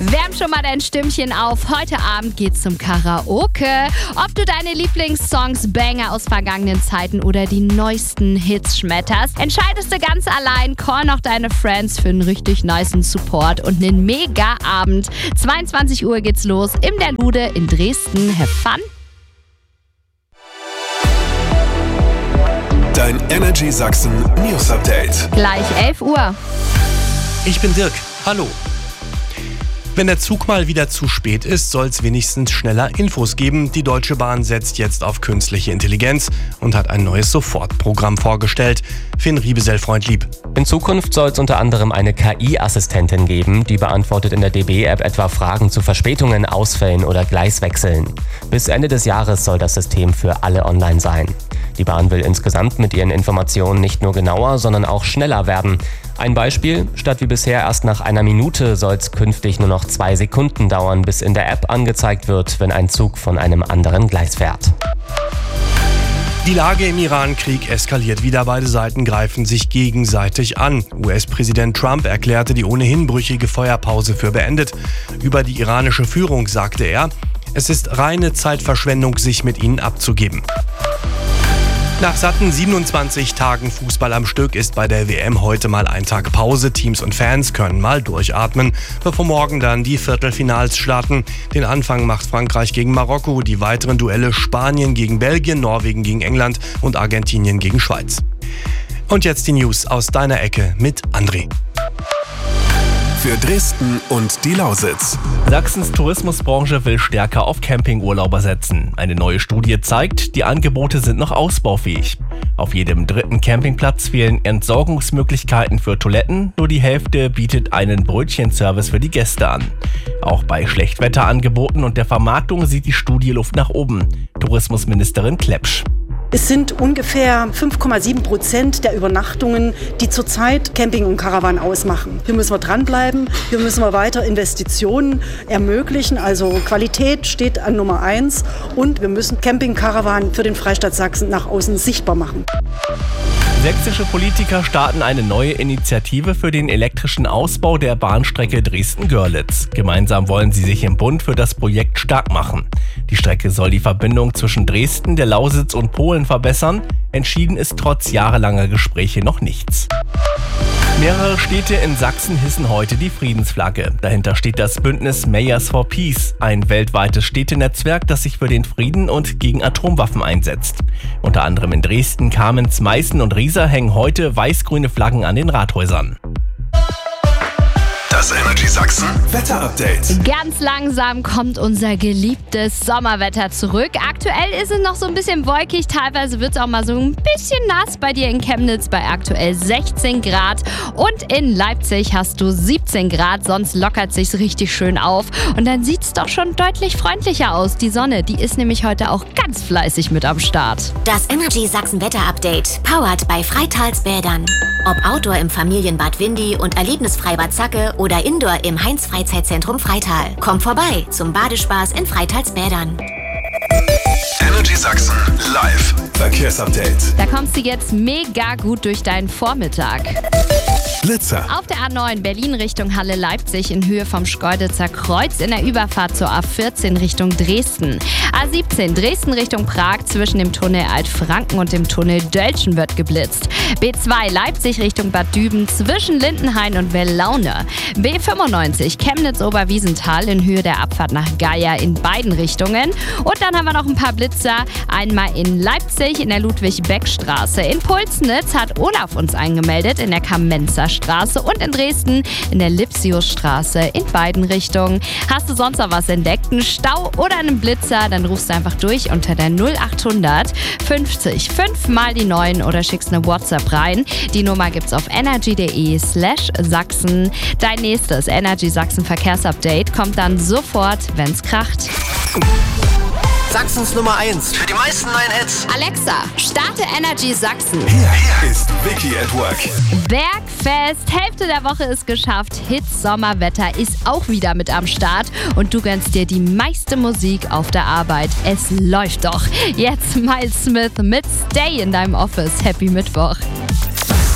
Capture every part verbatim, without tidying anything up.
Wärm schon mal dein Stimmchen auf. Heute Abend geht's zum Karaoke. Ob du deine Lieblingssongs, Banger aus vergangenen Zeiten oder die neuesten Hits schmetterst, entscheidest du ganz allein. Call noch deine Friends für einen richtig nicen Support und einen Mega-Abend. zweiundzwanzig Uhr geht's los im Der Lude in Dresden. Have fun! Dein Energy Sachsen News Update. Gleich elf Uhr. Ich bin Dirk. Hallo. Wenn der Zug mal wieder zu spät ist, soll es wenigstens schneller Infos geben. Die Deutsche Bahn setzt jetzt auf künstliche Intelligenz und hat ein neues Sofortprogramm vorgestellt. Finn Riebesell-Freundlieb. In Zukunft soll es unter anderem eine K I-Assistentin geben, die beantwortet in der D B-App etwa Fragen zu Verspätungen, Ausfällen oder Gleiswechseln. Bis Ende des Jahres soll das System für alle online sein. Die Bahn will insgesamt mit ihren Informationen nicht nur genauer, sondern auch schneller werden. Ein Beispiel: Statt wie bisher erst nach einer Minute soll es künftig nur noch zwei Sekunden dauern, bis in der App angezeigt wird, wenn ein Zug von einem anderen Gleis fährt. Die Lage im Iran-Krieg eskaliert wieder. Beide Seiten greifen sich gegenseitig an. U S-Präsident Trump erklärte die ohnehin brüchige Feuerpause für beendet. Über die iranische Führung sagte er: Es ist reine Zeitverschwendung, sich mit ihnen abzugeben. Nach satten siebenundzwanzig Tagen Fußball am Stück ist bei der W M heute mal ein Tag Pause. Teams und Fans können mal durchatmen, bevor morgen dann die Viertelfinals starten. Den Anfang macht Frankreich gegen Marokko, die weiteren Duelle Spanien gegen Belgien, Norwegen gegen England und Argentinien gegen Schweiz. Und jetzt die News aus deiner Ecke mit André. Für Dresden und die Lausitz. Sachsens Tourismusbranche will stärker auf Campingurlauber setzen. Eine neue Studie zeigt, die Angebote sind noch ausbaufähig. Auf jedem dritten Campingplatz fehlen Entsorgungsmöglichkeiten für Toiletten, nur die Hälfte bietet einen Brötchenservice für die Gäste an. Auch bei Schlechtwetterangeboten und der Vermarktung sieht die Studie Luft nach oben. Tourismusministerin Klepsch. Es sind ungefähr fünf Komma sieben Prozent der Übernachtungen, die zurzeit Camping und Caravan ausmachen. Hier müssen wir dranbleiben, hier müssen wir weiter Investitionen ermöglichen. Also Qualität steht an Nummer eins und wir müssen Camping Caravan für den Freistaat Sachsen nach außen sichtbar machen. Sächsische Politiker starten eine neue Initiative für den elektrischen Ausbau der Bahnstrecke Dresden-Görlitz. Gemeinsam wollen sie sich im Bund für das Projekt stark machen. Die Strecke soll die Verbindung zwischen Dresden, der Lausitz und Polen verbessern. Entschieden ist trotz jahrelanger Gespräche noch nichts. Mehrere Städte in Sachsen hissen heute die Friedensflagge. Dahinter steht das Bündnis Mayors for Peace, ein weltweites Städtenetzwerk, das sich für den Frieden und gegen Atomwaffen einsetzt. Unter anderem in Dresden, Kamenz, Meißen und Riesa hängen heute weiß-grüne Flaggen an den Rathäusern. Das Energy Sachsen Wetter-Update. Ganz langsam kommt unser geliebtes Sommerwetter zurück. Aktuell ist es noch so ein bisschen wolkig, teilweise wird es auch mal so ein bisschen nass. Bei dir in Chemnitz bei aktuell sechzehn Grad und in Leipzig hast du siebzehn Grad, sonst lockert sich's richtig schön auf und dann sieht's doch schon deutlich freundlicher aus. Die Sonne, die ist nämlich heute auch ganz fleißig mit am Start. Das Energy Sachsen Wetter-Update, powered bei Freitalsbädern. Ob Outdoor im Familienbad Windy und Erlebnisfreibad Zacke oder Indoor im Heinz-Freizeitzentrum Freital. Komm vorbei zum Badespaß in Freitalsbädern. Energy Sachsen live Verkehrsupdate. Da kommst du jetzt mega gut durch deinen Vormittag. Blitzer. Auf der A neun Berlin Richtung Halle Leipzig in Höhe vom Schkeuditzer Kreuz in der Überfahrt zur A vierzehn Richtung Dresden. A siebzehn Dresden Richtung Prag zwischen dem Tunnel Altfranken und dem Tunnel Dölschen wird geblitzt. B zwei Leipzig Richtung Bad Düben zwischen Lindenhain und Wellaune. B fünfundneunzig Chemnitz-Oberwiesenthal in Höhe der Abfahrt nach Geier in beiden Richtungen. Und dann haben wir noch ein paar Blitzer. Einmal in Leipzig in der Ludwig-Beck-Straße. In Pulsnitz hat Olaf uns eingemeldet in der Kamenzer Straße und in Dresden in der Lipsiusstraße in beiden Richtungen. Hast du sonst noch was entdeckt, einen Stau oder einen Blitzer, dann rufst du einfach durch unter der null achthundert fünfzig fünf mal die neun oder schickst eine WhatsApp rein. Die Nummer gibt's auf energy.de slash Sachsen. Dein nächstes Energy Sachsen Verkehrsupdate kommt dann sofort, wenn's kracht. Sachsens Nummer eins für die meisten neuen Hits. Alexa, starte Energy Sachsen. Hier, hier ist Vicky at Work. Bergfest, Hälfte der Woche ist geschafft. Hits, Sommerwetter ist auch wieder mit am Start. Und du gönnst dir die meiste Musik auf der Arbeit. Es läuft doch. Jetzt Miles Smith mit Stay in deinem Office. Happy Mittwoch.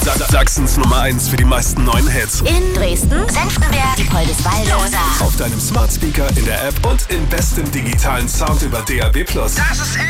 Sachsens Nummer eins für die meisten neuen Hits. In Dresden, Senftenberg, Diepoldeswalde, Auf deinem Smart Speaker, in der App und im besten digitalen Sound über D A B plus. Das ist